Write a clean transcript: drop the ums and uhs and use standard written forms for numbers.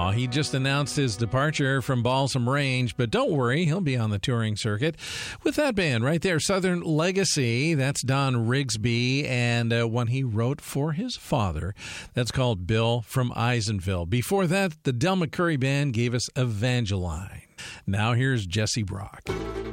now. He just announced his departure from Balsam Range, but don't worry, he'll be on the touring circuit with that band right there, Southern Legacy. That's Don Rigsby, and one he wrote for his father. That's called Bill from Eisenville. Before that, the Del McCoury Band gave us Evangeline. Now here's Jesse Brock.